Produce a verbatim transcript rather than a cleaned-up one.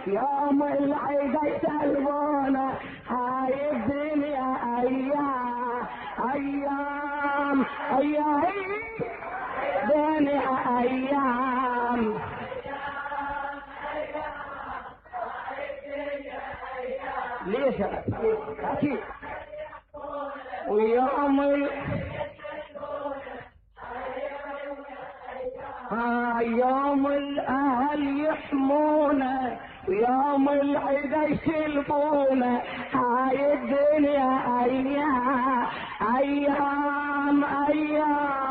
يوم العيد يسلمونا هاي الدنيا ايام ايام ايام دنيا ايام ليش اكيد ويوم ال... ها يوم الاهل يحمونا ويوم العيد يسلبونا هاي الدنيا ايام ايام ايام